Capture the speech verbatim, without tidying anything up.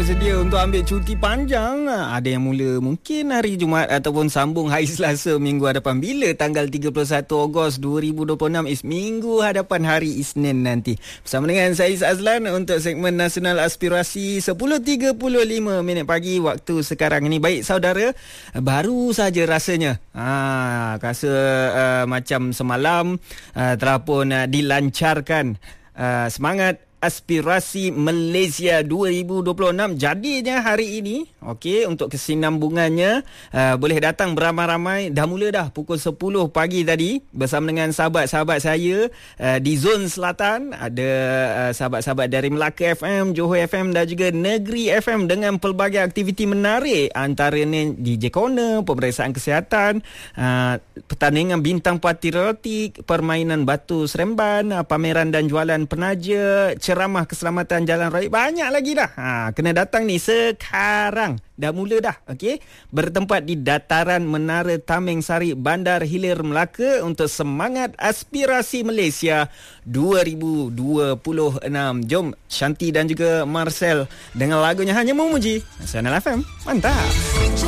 bersedia untuk ambil cuti panjang. Ada yang mula mungkin hari Jumaat ataupun sambung hari Selasa minggu hadapan. Bila tanggal tiga puluh satu Ogos dua ribu dua puluh enam is minggu hadapan hari Isnin nanti. Bersama dengan saya Azlan untuk segmen Nasional Aspirasi sepuluh tiga puluh lima minit pagi waktu sekarang ini. Baik saudara, baru saja rasanya ha, rasa uh, macam semalam uh, telah pun uh, dilancarkan uh, semangat Aspirasi Malaysia dua ribu dua puluh enam. Jadinya hari ini, okey, untuk kesinambungannya uh, boleh datang beramai-ramai. Dah mula dah pukul sepuluh pagi tadi bersama dengan sahabat-sahabat saya uh, di Zon Selatan. Ada uh, sahabat-sahabat dari Melaka F M, Johor F M dan juga Negeri F M dengan pelbagai aktiviti menarik. Antaranya D J Corner, pemeriksaan kesihatan, uh, pertandingan bintang parti erotik, permainan batu seremban, uh, pameran dan jualan penaja, ceramah keselamatan jalan raya, banyak lagi dah. Ha, kena datang ni sekarang. Dah mula dah, okey. Bertempat di dataran Menara Tameng Sari, Bandar Hilir, Melaka untuk semangat Aspirasi Malaysia dua ribu dua puluh enam. Jom Shanti dan juga Marcel dengan lagunya Hanya Memuji. Nasional F M. Mantap.